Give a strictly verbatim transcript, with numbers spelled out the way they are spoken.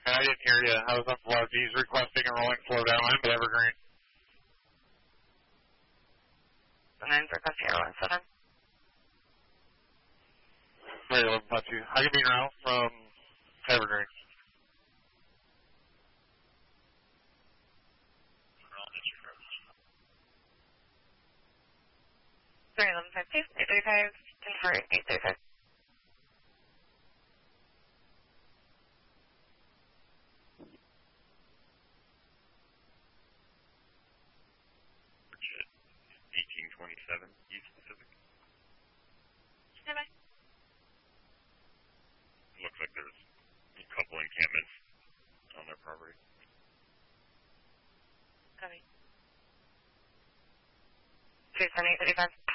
I didn't hear you. I was on floor. He's requesting a rolling floor down line with Evergreen. And then requesting a rolling floor down. Very eleven five two. I can be around from Evergreen. three eleven five two, eight three five, ten four eight three five. eighteen twenty-seven, East Pacific. Stand by. Looks like there's a couple encampments on their property. Copy. two seven eight three five.